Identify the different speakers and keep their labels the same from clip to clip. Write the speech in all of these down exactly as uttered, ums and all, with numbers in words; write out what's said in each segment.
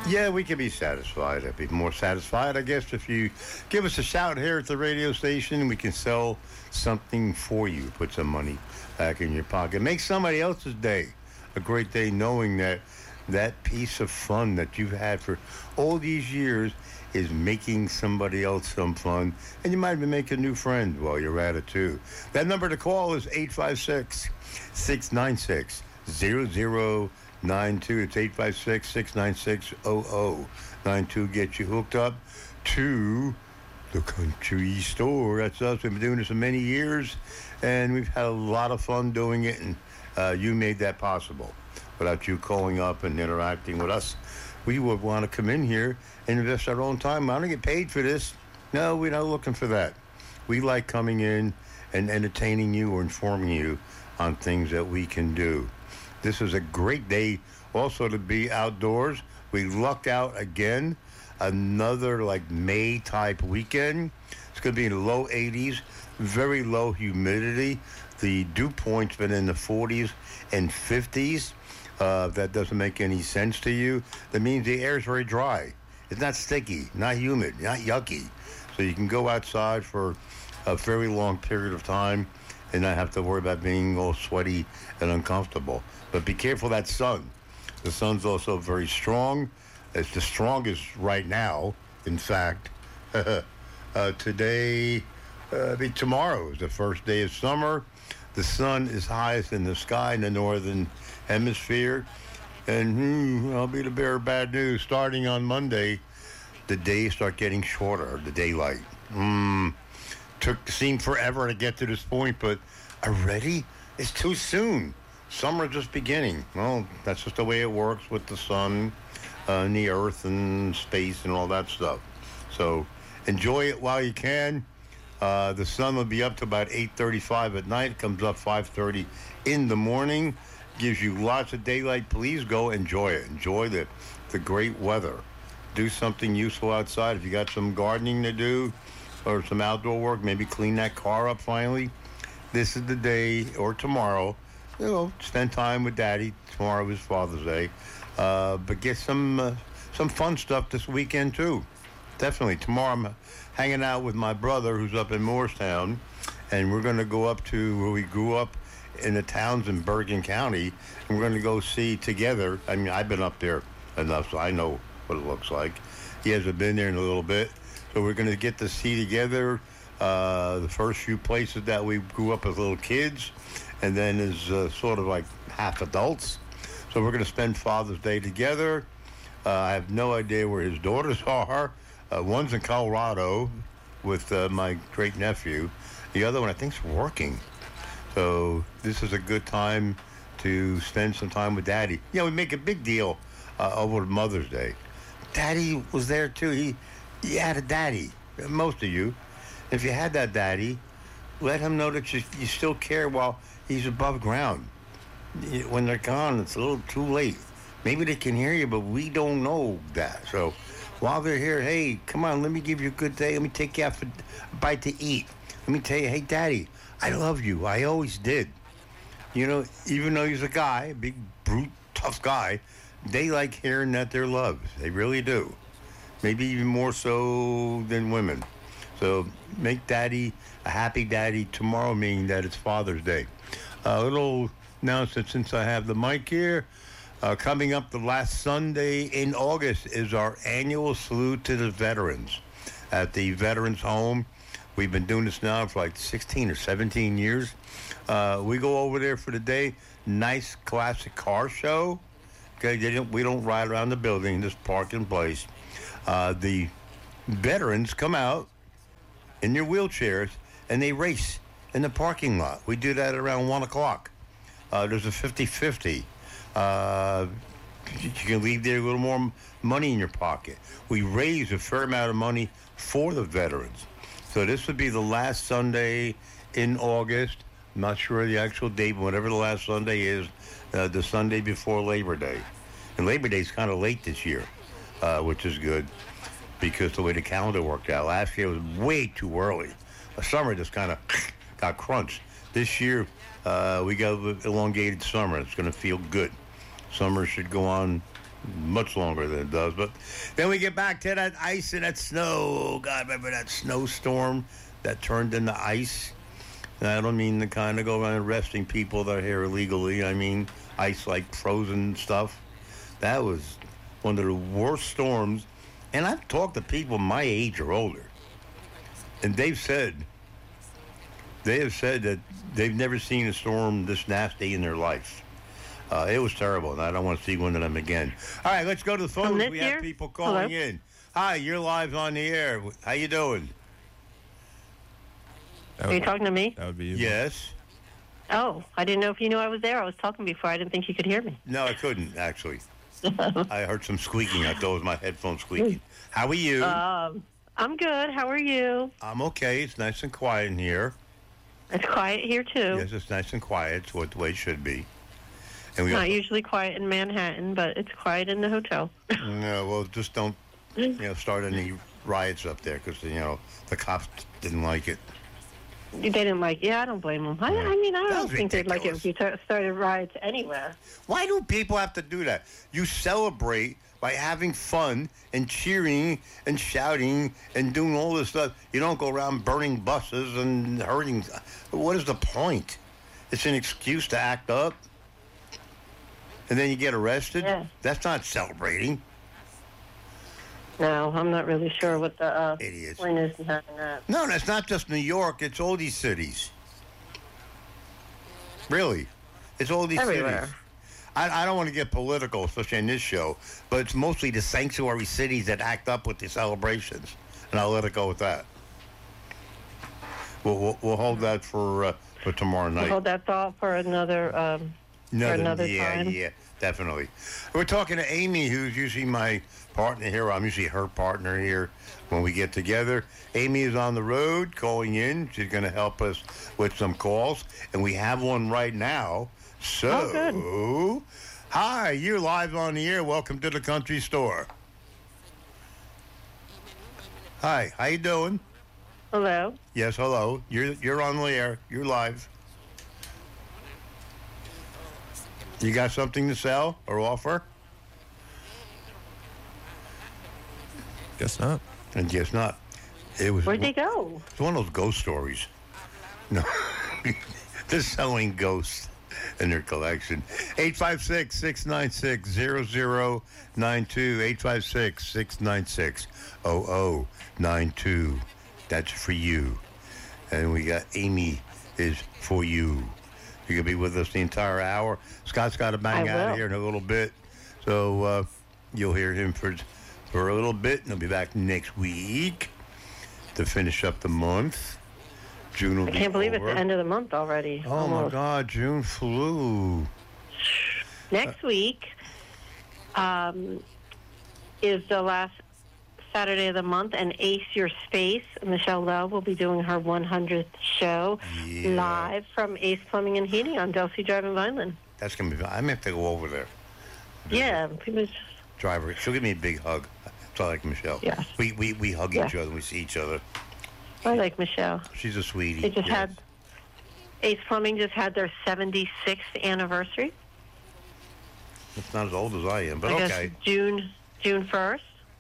Speaker 1: Yeah, we can be satisfied. I'd be more satisfied, I guess, if you give us a shout here at the radio station. We can sell something for you. Put some money back in your pocket. Make somebody else's day a great day, knowing that that piece of fun that you've had for all these years is making somebody else some fun. And you might even make a new friend while you're at it, too. That number to call is eight five six, six nine six, zero zero nine two. It's eight five six, six nine six, zero zero nine two. Get you hooked up to the country store. That's us. We've been doing this for many years, and we've had a lot of fun doing it, and uh, you made that possible. Without you calling up and interacting with us, we would want to come in here and invest our own time. I don't get paid for this. No, we're not looking for that. We like coming in and entertaining you or informing you on things that we can do. This is a great day also to be outdoors. We lucked out again. Another like May type weekend. It's going to be in the low eighties, very low humidity. The dew point's been in the forties and fifties. Uh, that doesn't make any sense to you. That means the air is very dry. It's not sticky, not humid, not yucky. So you can go outside for a very long period of time and not have to worry about being all sweaty and uncomfortable. But be careful of that sun. The sun's also very strong. It's the strongest right now, in fact. uh, today, uh, I mean, tomorrow is the first day of summer. The sun is highest in the sky in the northern hemisphere. And hmm, I'll be the bearer of bad news. Starting on Monday, the days start getting shorter, the daylight. Mm, took seemed forever to get to this point, but already it's too soon. Summer's just beginning. Well, that's just the way it works with the sun uh, and the earth and space and all that stuff. So enjoy it while you can. Uh, the sun will be up to about eight thirty-five at night. It comes up five thirty in the morning. Gives you lots of daylight. Please go enjoy it. Enjoy the, the great weather. Do something useful outside. If you got some gardening to do or some outdoor work, maybe clean that car up finally. This is the day, or tomorrow, you know, spend time with Daddy. Tomorrow is Father's Day. Uh, but get some uh, some fun stuff this weekend, too. Definitely. Tomorrow I'm hanging out with my brother who's up in Morristown, and we're going to go up to where we grew up in the towns in Bergen County, and we're going to go see together. I mean, I've been up there enough, so I know what it looks like. He hasn't been there in a little bit, so we're going to get to see together uh, the first few places that we grew up as little kids, and then as uh, sort of like half adults. So we're going to spend Father's Day together. Uh, I have no idea where his daughters are. Uh, one's in Colorado with uh, my great nephew. The other one, I think, is working. So this is a good time to spend some time with Daddy. You know, we make a big deal uh, over Mother's Day. Daddy was there, too. He, he had a daddy, most of you. If you had that daddy, let him know that you, you still care while he's above ground. When they're gone, it's a little too late. Maybe they can hear you, but we don't know that. So while they're here, hey, come on, let me give you a good day. Let me take you out for a bite to eat. Let me tell you, hey, Daddy, I love you. I always did. You know, even though he's a guy, a big, brute, tough guy, they like hearing that they're loved. They really do. Maybe even more so than women. So make Daddy a happy daddy tomorrow, meaning that it's Father's Day. A little announcement since I have the mic here. Uh, coming up the last Sunday in August is our annual salute to the veterans at the Veterans Home. We've been doing this now for like sixteen or seventeen years. Uh, we go over there for the day. Nice classic car show. Okay, they don't, we don't ride around the building, just park in place. Uh, the veterans come out in their wheelchairs and they race in the parking lot. We do that around one o'clock. Uh, there's a fifty-fifty. Uh, you can leave there a little more money in your pocket. We raise a fair amount of money for the veterans. So this would be the last Sunday in August. I'm not sure the actual date, but whatever the last Sunday is, uh, the Sunday before Labor Day. And Labor Day is kind of late this year, uh, which is good because the way the calendar worked out. Last year was way too early. The summer just kind of got crunched. This year, uh, we got an elongated summer. It's going to feel good. Summer should go on much longer than it does. But then we get back to that ice and that snow. Oh, God, remember that snowstorm that turned into ice? And I don't mean the kind of go around arresting people that are here illegally. I mean ice like frozen stuff. That was one of the worst storms. And I've talked to people my age or older, and they've said, they have said that they've never seen a storm this nasty in their life. Uh, it was terrible, and I don't want to see one of them again. All right, let's go to the phone. We
Speaker 2: year?
Speaker 1: have people calling
Speaker 2: Hello?
Speaker 1: in. Hi, you're live on the air. How you doing?
Speaker 2: Are you talking to me?
Speaker 3: That would be you.
Speaker 1: Yes.
Speaker 2: Oh, I didn't know if you knew I was there. I was talking before. I didn't think you could hear me.
Speaker 1: No, I couldn't, actually. I heard some squeaking. I thought it was my headphones squeaking. How are you?
Speaker 2: Um, I'm good. How are you?
Speaker 1: I'm okay. It's nice and quiet in here.
Speaker 2: It's quiet here, too.
Speaker 1: Yes, it's nice and quiet. It's what the way it should be. And we
Speaker 2: Not
Speaker 1: also-
Speaker 2: usually quiet in Manhattan, but it's quiet in the hotel.
Speaker 1: No, well, just don't, you know, start any riots up there because, you know, the cops didn't like it.
Speaker 2: They didn't like Yeah, I don't blame them. I, I mean, I
Speaker 1: That
Speaker 2: don't
Speaker 1: was
Speaker 2: think they'd like it if you
Speaker 1: ridiculous.
Speaker 2: t- started riots anywhere.
Speaker 1: Why do people have to do that? You celebrate by having fun and cheering and shouting and doing all this stuff. You don't go around burning buses and hurting. What is the point? It's an excuse to act up. And then you get arrested?
Speaker 2: Yeah.
Speaker 1: That's not celebrating.
Speaker 2: No, I'm not really sure what the uh,
Speaker 1: Idiots.
Speaker 2: point is in having that.
Speaker 1: No, that's not just New York. It's all these cities. Really. It's all these
Speaker 2: Everywhere.
Speaker 1: cities. I, I don't want to get political, especially in this show, but it's mostly the sanctuary cities that act up with the celebrations. And I'll let it go with that. We'll, we'll, we'll hold that for uh, for tomorrow night.
Speaker 2: We'll hold that thought for another, um, for another
Speaker 1: yeah,
Speaker 2: time.
Speaker 1: yeah, definitely. We're talking to Amy, who's usually my partner here. I'm usually her partner here when we get together. Amy is on the road calling in. She's going to help us with some calls, and we have one right now. So,
Speaker 2: Oh, good.
Speaker 1: hi, you're live on the air. Welcome to the Country Store. Hi, how you doing?
Speaker 2: Hello?
Speaker 1: Yes, hello. You're you're on the air. You're live. You got something to sell or offer?
Speaker 3: Guess not.
Speaker 1: And guess not. It was
Speaker 2: Where'd they go?
Speaker 1: It's one of those ghost stories. No, they're selling ghosts in their collection. eight five six, six nine six, zero zero nine two. eight five six, six nine six, zero zero nine two. That's for you. And we got Amy is for you. You're going to be with us the entire hour. Scott's got to bang
Speaker 2: I
Speaker 1: out
Speaker 2: will.
Speaker 1: of here in a little bit. So uh, you'll hear him for, for a little bit, and he'll be back next week to finish up the month. June will
Speaker 2: I
Speaker 1: be
Speaker 2: can't believe it's
Speaker 1: over.
Speaker 2: the end of the month already.
Speaker 1: Oh, my
Speaker 2: almost.
Speaker 1: God, June flew.
Speaker 2: Next week um, is the last Saturday of the month, and Ace Your Space, Michelle Love, will be doing her one hundredth show
Speaker 1: Yeah.
Speaker 2: live from Ace Plumbing and Heating on Delsey Drive in Vineland.
Speaker 1: That's going to be fun. I'm going to have to go over there.
Speaker 2: Yeah, people just,
Speaker 1: Driver, she'll give me a big hug. So I like Michelle.
Speaker 2: Yes.
Speaker 1: We, we, we hug
Speaker 2: Yeah.
Speaker 1: each other when we see each other.
Speaker 2: I like Michelle.
Speaker 1: She's a sweetie.
Speaker 2: They just
Speaker 1: yes.
Speaker 2: had, Ace Plumbing just had their seventy-sixth anniversary.
Speaker 1: It's not as old as I am, but
Speaker 2: I
Speaker 1: okay.
Speaker 2: guess June, June first.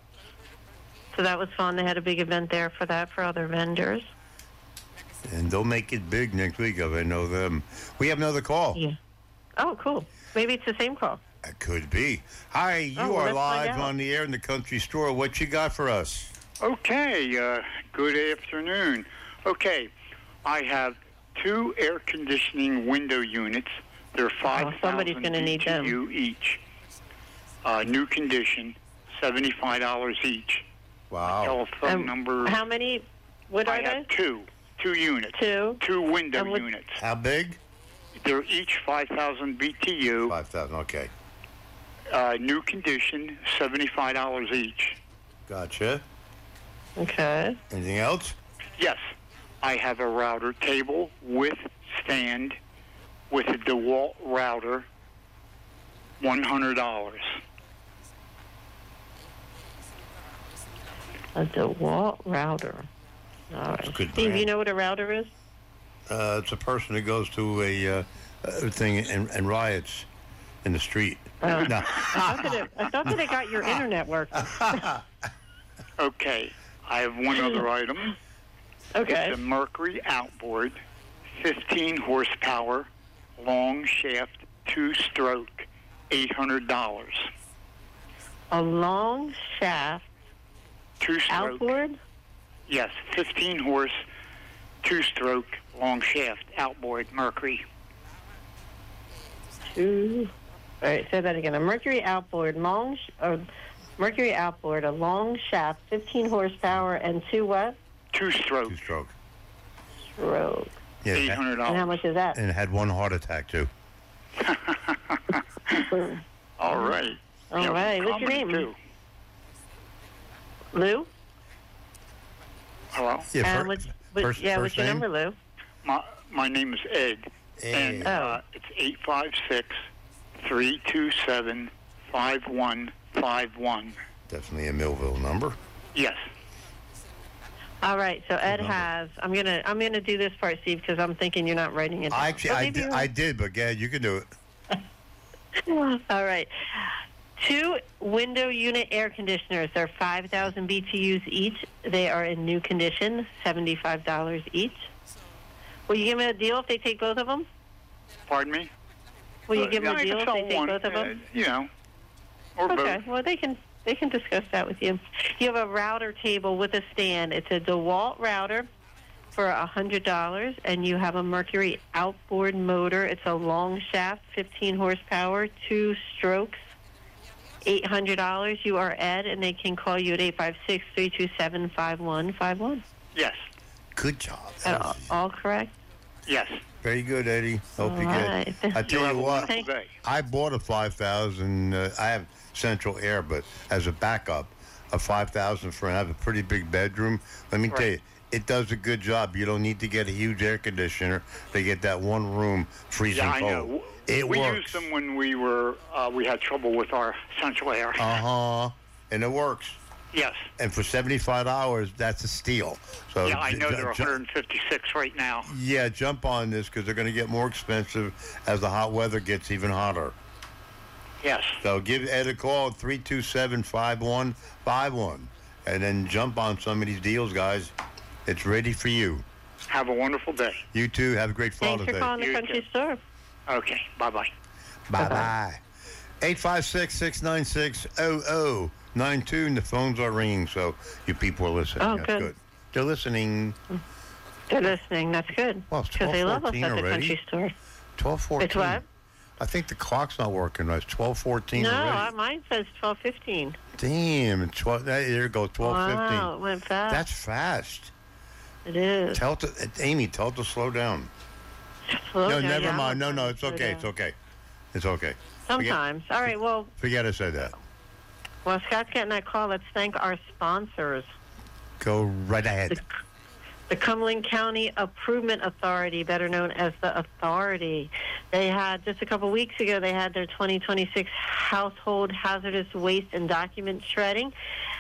Speaker 2: So that was fun. They had a big event there for that for other vendors.
Speaker 1: And they'll make it big next week if I know them. We have another call.
Speaker 2: Yeah. Oh, cool. Maybe it's the same call.
Speaker 1: That could be. Hi, you
Speaker 2: Oh, well,
Speaker 1: are
Speaker 2: let's find
Speaker 1: live
Speaker 2: out.
Speaker 1: on the air in the Country Store. What you got for us?
Speaker 4: Okay, uh, good afternoon. Okay, I have two air conditioning window units. They're five
Speaker 2: somebody's
Speaker 4: thousand
Speaker 2: gonna need them.
Speaker 4: B T U each. Uh, new condition, seventy-five dollars each.
Speaker 1: Wow.
Speaker 4: Telephone
Speaker 2: Um,
Speaker 4: number.
Speaker 2: How many? What are
Speaker 4: I
Speaker 2: they?
Speaker 4: have two, two units,
Speaker 2: Two.
Speaker 4: two window
Speaker 2: And what-
Speaker 4: units.
Speaker 1: How big?
Speaker 4: They're each five thousand B T U.
Speaker 1: five thousand, okay.
Speaker 4: Uh, new condition, seventy-five dollars each.
Speaker 1: Gotcha.
Speaker 2: Okay.
Speaker 1: Anything else?
Speaker 4: Yes, I have a router table with stand with a DeWalt router, one hundred dollars.
Speaker 2: A DeWalt router. All
Speaker 1: That's a
Speaker 2: right.
Speaker 1: good
Speaker 2: Steve,
Speaker 1: brand.
Speaker 2: you know what a router is?
Speaker 1: Uh, it's a person that goes to a, uh, a thing and, and riots in the street.
Speaker 2: Oh.
Speaker 1: No.
Speaker 2: I thought that it, I thought that it got your internet working.
Speaker 4: Okay, I have one other item.
Speaker 2: Okay.
Speaker 4: It's a Mercury outboard, fifteen horsepower, long shaft, two-stroke, eight hundred dollars.
Speaker 2: A long shaft
Speaker 4: Two-stroke.
Speaker 2: outboard?
Speaker 4: Yes, fifteen horse, two-stroke, long shaft, outboard, Mercury.
Speaker 2: Two. All right, say that again. A Mercury outboard, long, sh- or Mercury outboard, a long shaft, fifteen horsepower, and two what?
Speaker 4: Two-stroke,
Speaker 1: Two-stroke.
Speaker 2: Stroke.
Speaker 1: Yeah,
Speaker 4: eight
Speaker 1: and
Speaker 4: hundred
Speaker 2: And how
Speaker 4: dollars.
Speaker 2: much is that?
Speaker 1: it had one heart attack, too.
Speaker 4: All right.
Speaker 2: All
Speaker 4: Yeah,
Speaker 2: right, what's your
Speaker 4: comedy,
Speaker 2: name?
Speaker 4: too.
Speaker 2: Lou?
Speaker 4: Hello?
Speaker 1: Yeah,
Speaker 2: Uh,
Speaker 1: fir-
Speaker 2: what's, what,
Speaker 1: first,
Speaker 2: yeah,
Speaker 1: first
Speaker 2: what's your
Speaker 1: name?
Speaker 2: number, Lou?
Speaker 4: My, my name is Ed. And
Speaker 1: Ed.
Speaker 4: uh, it's eight five six, three two seven, five one five one.
Speaker 1: Definitely a Millville number.
Speaker 4: Yes.
Speaker 2: All right, so Ed
Speaker 1: number.
Speaker 2: has. I'm gonna. I'm gonna do this part, Steve, because I'm thinking you're not writing it. down.
Speaker 1: I actually,
Speaker 2: But
Speaker 1: I
Speaker 2: maybe
Speaker 1: did,
Speaker 2: you're-
Speaker 1: I did, but Gad, you can do it.
Speaker 2: All right. Two window unit air conditioners. They're five thousand B T Us each. They are in new condition, seventy-five dollars each. Will you give me a deal if they take both of them?
Speaker 4: Pardon me?
Speaker 2: Will you
Speaker 4: Uh,
Speaker 2: give
Speaker 4: yeah,
Speaker 2: me a
Speaker 4: I
Speaker 2: deal
Speaker 4: can
Speaker 2: if
Speaker 4: sell
Speaker 2: they take
Speaker 4: one,
Speaker 2: both of
Speaker 4: uh,
Speaker 2: them?
Speaker 4: you know, or
Speaker 2: Okay.
Speaker 4: both.
Speaker 2: Well, they can they can discuss that with you. You have a router table with a stand. It's a DeWalt router for a hundred dollars, and you have a Mercury outboard motor. It's a long shaft, fifteen horsepower, two strokes, eight hundred dollars. You are Ed, and they can call you at eight five six, three two seven, five one five one.
Speaker 4: Yes.
Speaker 1: Good job.
Speaker 2: Is
Speaker 1: That
Speaker 2: that all,
Speaker 1: was
Speaker 2: all correct?
Speaker 4: Yes.
Speaker 1: very good, Eddie. Hope you
Speaker 2: All
Speaker 1: get.
Speaker 2: right.
Speaker 1: I
Speaker 4: You
Speaker 1: tell
Speaker 4: have
Speaker 1: you
Speaker 4: a
Speaker 1: what,
Speaker 4: wonderful day.
Speaker 1: I bought a five thousand. Uh, I have central air, but as a backup, a five thousand for I have a pretty big bedroom. Let me tell
Speaker 4: Right.
Speaker 1: you, it does a good job. You don't need to get a huge air conditioner to get that one room freezing
Speaker 4: Yeah, I
Speaker 1: cold.
Speaker 4: know.
Speaker 1: It
Speaker 4: we
Speaker 1: works.
Speaker 4: used them when we were uh, we had trouble with our central air.
Speaker 1: Uh huh. And it works.
Speaker 4: Yes.
Speaker 1: And for seventy-five dollars, that's a steal. So
Speaker 4: Yeah, I
Speaker 1: j-
Speaker 4: know
Speaker 1: j-
Speaker 4: they're
Speaker 1: j-
Speaker 4: one hundred fifty-six right now.
Speaker 1: Yeah, jump on this because they're going to get more expensive as the hot weather gets even hotter.
Speaker 4: Yes.
Speaker 1: So give Ed a call, three two seven, five one five one, and then jump on some of these deals, guys. It's ready for you.
Speaker 4: Have a wonderful day.
Speaker 1: You too. Have a great
Speaker 2: Thanks
Speaker 1: Father's
Speaker 2: for
Speaker 1: Day.
Speaker 2: calling the
Speaker 4: You
Speaker 2: country
Speaker 4: too.
Speaker 2: store.
Speaker 4: Okay. Bye-bye.
Speaker 1: Bye-bye. eight five six, six nine six, zero zero nine two, and the phones are ringing, so you people are listening.
Speaker 2: Oh,
Speaker 1: That's
Speaker 2: good.
Speaker 1: They're listening.
Speaker 2: They're listening. That's good.
Speaker 1: Well, it's
Speaker 2: Because they love us
Speaker 1: twelve fourteen
Speaker 2: at the
Speaker 1: already.
Speaker 2: country store.
Speaker 1: twelve fourteen.
Speaker 2: It's what?
Speaker 1: I think the clock's not working right. It's twelve fourteen
Speaker 2: No,
Speaker 1: already.
Speaker 2: uh, mine says twelve fifteen.
Speaker 1: Damn, it's twelve, there you go, twelve fifteen.
Speaker 2: Wow, it went fast.
Speaker 1: That's fast.
Speaker 2: it is.
Speaker 1: Tell it to, Amy, tell it to slow down.
Speaker 2: Slow
Speaker 1: no,
Speaker 2: down.
Speaker 1: never
Speaker 2: Yeah,
Speaker 1: mind. No,
Speaker 2: I'm
Speaker 1: no,
Speaker 2: gonna
Speaker 1: it's
Speaker 2: slow
Speaker 1: okay.
Speaker 2: down.
Speaker 1: It's okay. It's okay.
Speaker 2: Sometimes. All right, well,
Speaker 1: Forget I said that.
Speaker 2: while Scott's getting that call, let's thank our sponsors.
Speaker 1: Go right ahead.
Speaker 2: The, the Cumberland County Improvement Authority, better known as the Authority. They had, just a couple weeks ago, they had their twenty twenty-six Household Hazardous Waste and Document Shredding.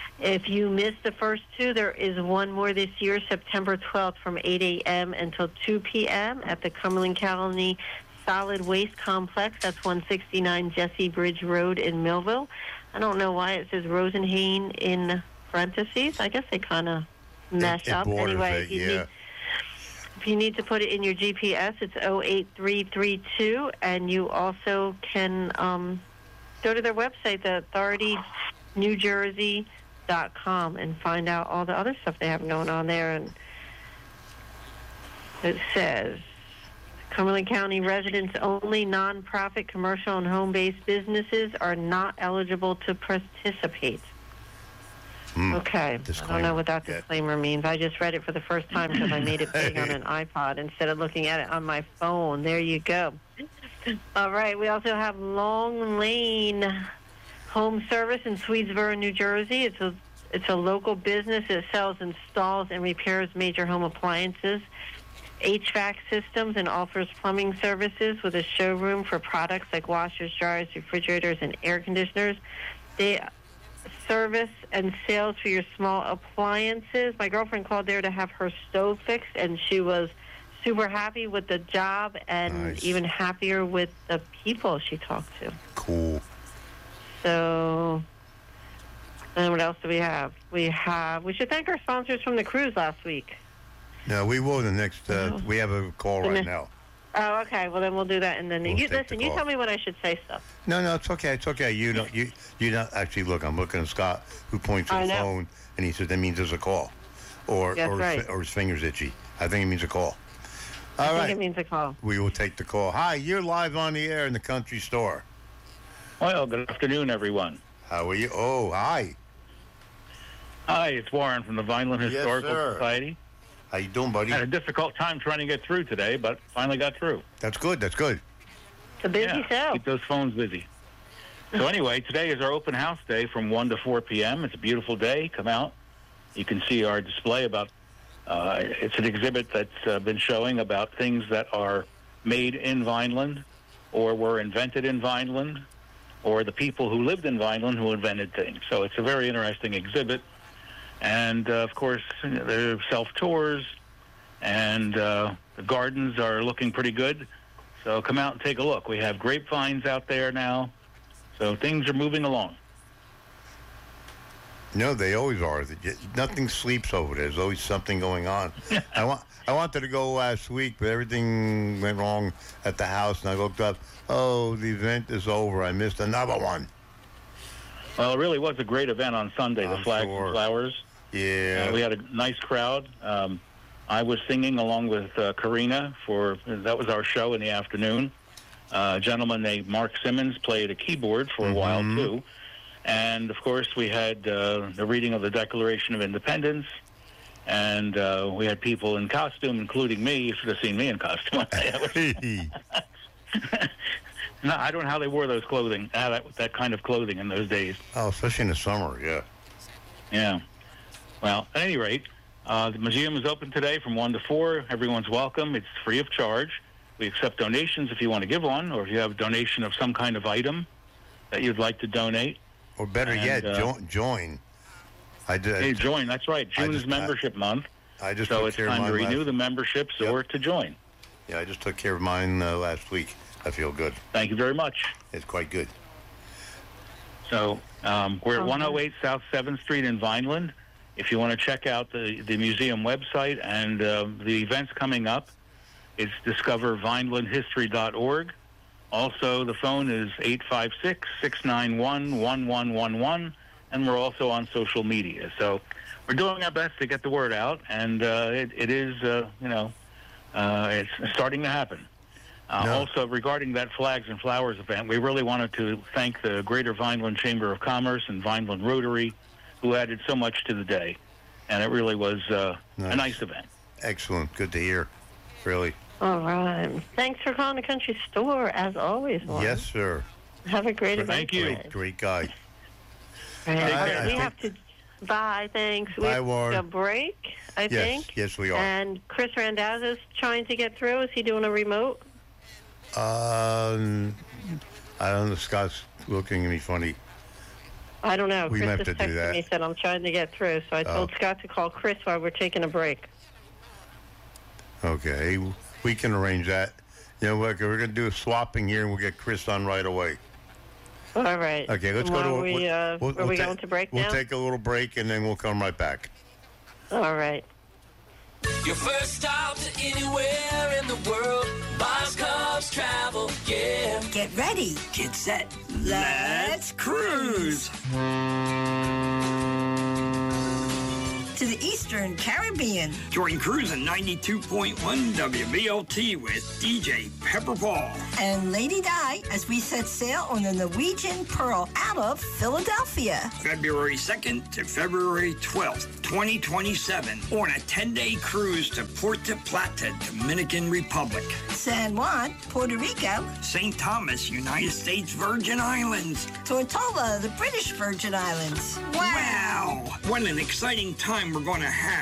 Speaker 2: If you missed the first two, there is one more this year, September twelfth from eight a.m. until two p.m. at the Cumberland County Solid Waste Complex. That's one sixty-nine Jesse Bridge Road in Millville. I don't know why it says Rosenhain in parentheses. I guess they kind of mesh
Speaker 1: it
Speaker 2: up.
Speaker 1: borders
Speaker 2: Anyway,
Speaker 1: it,
Speaker 2: if you
Speaker 1: yeah.
Speaker 2: need, if you need to put it in your G P S, it's oh eight three three two, and you also can um, go to their website, the authority new jersey dot com, and find out all the other stuff they have going on there. And it says Cumberland County residents only, nonprofit, commercial, and home-based businesses are not eligible to participate.
Speaker 1: Hmm.
Speaker 2: Okay. I don't
Speaker 1: Disclaimer.
Speaker 2: know what that
Speaker 1: Yeah.
Speaker 2: disclaimer means. I just read it for the first time because I made it big on an iPod instead of looking at it on my phone. There you go. All right. We also have Long Lane Home Service in Swedesboro, New Jersey. It's a it's a local business that sells, installs, and repairs major home appliances, H V A C systems, and offers plumbing services with a showroom for products like washers, dryers, refrigerators, and air conditioners. They service and sales for your small appliances. My girlfriend called there to have her stove fixed, and she was super happy with the job and
Speaker 1: Nice.
Speaker 2: even happier with the people she talked to.
Speaker 1: Cool.
Speaker 2: So, and what else do we have? We have. We should thank our sponsors from the cruise last week.
Speaker 1: No, we will the next. Uh,
Speaker 2: No.
Speaker 1: We have a call
Speaker 2: The
Speaker 1: right
Speaker 2: ne-
Speaker 1: now.
Speaker 2: Oh, okay. Well, then we'll do that, and then
Speaker 1: We'll
Speaker 2: you
Speaker 1: take the
Speaker 2: listen. You
Speaker 1: call.
Speaker 2: tell me when I should say stuff.
Speaker 1: No, no, it's okay. It's okay. You don't. You you don't actually look. I'm looking at Scott, who points
Speaker 2: I
Speaker 1: at the
Speaker 2: know.
Speaker 1: phone, and he said that means there's a call, or
Speaker 2: That's
Speaker 1: or, his,
Speaker 2: right.
Speaker 1: fi- or his fingers itchy. I think it means a call.
Speaker 2: I
Speaker 1: All
Speaker 2: think
Speaker 1: right,
Speaker 2: it means a call.
Speaker 1: we will take the call. Hi, you're live on the air in the country store.
Speaker 5: Well, good afternoon, everyone.
Speaker 1: How are you? Oh, hi.
Speaker 5: Hi, it's Warren from the Vineland
Speaker 1: Yes,
Speaker 5: Historical
Speaker 1: sir.
Speaker 5: Society.
Speaker 1: How you doing, buddy?
Speaker 5: Had a difficult time trying to get through today, but finally got through.
Speaker 1: That's good. That's good.
Speaker 2: It's a busy
Speaker 5: yeah,
Speaker 2: show.
Speaker 5: keep those phones busy. So anyway, today is our open house day from one to four p.m. It's a beautiful day. Come out. You can see our display about, uh, it's an exhibit that's uh, been showing about things that are made in Vineland or were invented in Vineland or the people who lived in Vineland who invented things. So it's a very interesting exhibit. And, uh, of course, there are self-tours, and uh, the gardens are looking pretty good. So come out and take a look. We have grapevines out there now. So things are moving along.
Speaker 1: No, they always are. Nothing sleeps over there. There's always something going on. I want. I wanted to go last week, but everything went wrong at the house, and I looked up. Oh, the event is over. I missed another one.
Speaker 5: Well, it really was a great event on Sunday, the
Speaker 1: I'm
Speaker 5: Flags
Speaker 1: sure.
Speaker 5: and Flowers.
Speaker 1: Yeah.
Speaker 5: Uh, we had a nice crowd. Um, I was singing along with uh, Karina for, that was our show in the afternoon. Uh, a gentleman named Mark Simmons played a keyboard for a while,
Speaker 1: Mhm.
Speaker 5: too. And, of course, we had uh, the reading of the Declaration of Independence. And uh, we had people in costume, including me. You should have seen me in costume. No, I don't know how they wore those clothing, uh, that, that kind of clothing in those days.
Speaker 1: Oh, especially in the summer, yeah.
Speaker 5: Yeah. Well, at any rate, uh, the museum is open today from one to four. Everyone's welcome. It's free of charge. We accept donations if you want to give one, or if you have a donation of some kind of item that you'd like to donate.
Speaker 1: Or better
Speaker 5: And,
Speaker 1: yet,
Speaker 5: uh,
Speaker 1: jo- join. I did.
Speaker 5: Hey, join. That's right.
Speaker 1: I
Speaker 5: June
Speaker 1: just-
Speaker 5: is membership month,
Speaker 1: I just
Speaker 5: so
Speaker 1: took
Speaker 5: it's
Speaker 1: care of
Speaker 5: time to
Speaker 1: mine
Speaker 5: renew
Speaker 1: last,
Speaker 5: the memberships
Speaker 1: Yep.
Speaker 5: or to join.
Speaker 1: Yeah, I just took care of mine uh, last week. I feel good.
Speaker 5: Thank you very much.
Speaker 1: It's quite good.
Speaker 5: So um, we're at
Speaker 2: Okay.
Speaker 5: one oh eight South seventh Street in Vineland. If you want to check out the, the museum website and uh, the events coming up, it's discover vineland history dot org. Also, the phone is eight five six, six nine one, one one one one, and we're also on social media. So we're doing our best to get the word out, and uh, it, it is, uh, you know, uh, it's starting to happen. Uh,
Speaker 1: No.
Speaker 5: Also, regarding that Flags and Flowers event, we really wanted to thank the Greater Vineland Chamber of Commerce and Vineland Rotary, who added so much to the day. And it really was uh,
Speaker 1: Nice.
Speaker 5: a nice event.
Speaker 1: Excellent. Good to hear. Really.
Speaker 2: All right. Thanks for calling the country store, as always, Warren.
Speaker 1: Yes, sir.
Speaker 2: Have a great event.
Speaker 5: Thank you.
Speaker 2: today.
Speaker 1: Great, great guy.
Speaker 2: Right.
Speaker 5: Take
Speaker 2: All
Speaker 5: care.
Speaker 2: right, we
Speaker 1: I
Speaker 2: have to. Bye. Thanks. we
Speaker 1: Bye,
Speaker 2: have
Speaker 1: Warren.
Speaker 2: a break, I
Speaker 1: Yes,
Speaker 2: think.
Speaker 1: yes, we are.
Speaker 2: And Chris Randazzo's trying to get through. Is he doing a remote?
Speaker 1: Um, I don't know. Scott's looking at me funny.
Speaker 2: I don't know.
Speaker 1: We
Speaker 2: Chris
Speaker 1: might have
Speaker 2: just
Speaker 1: to do
Speaker 2: texted
Speaker 1: that.
Speaker 2: me, said I'm trying to get through. So I told
Speaker 1: Oh.
Speaker 2: Scott to call Chris while we're taking a break.
Speaker 1: Okay, we can arrange that. You know, look, we're going to do a swapping here, and we'll get Chris on right away.
Speaker 2: All right.
Speaker 1: Okay, let's
Speaker 2: And
Speaker 1: go to.
Speaker 2: while we,
Speaker 1: we'll-
Speaker 2: uh,
Speaker 1: we'll-
Speaker 2: are
Speaker 1: we'll
Speaker 2: we
Speaker 1: ta-
Speaker 2: going to break
Speaker 1: We'll
Speaker 2: now?
Speaker 1: take a little break, and then we'll come right back.
Speaker 2: All right.
Speaker 6: Your first stop to anywhere in the world. Bars, cars, travel, yeah.
Speaker 7: Get ready.
Speaker 6: Get set.
Speaker 7: Let's cruise to the Eastern Caribbean.
Speaker 8: Join Cruising ninety-two point one W B L T with D J Pepper Paul.
Speaker 7: And Lady Di as we set sail on the Norwegian Pearl out of Philadelphia.
Speaker 8: February second to February twelfth, twenty twenty-seven, on a ten-day cruise to Puerto Plata, Dominican Republic.
Speaker 7: San Juan, Puerto Rico.
Speaker 8: Saint Thomas, United States Virgin Islands.
Speaker 7: Tortola, the British Virgin Islands.
Speaker 8: Wow! What an exciting time we're going to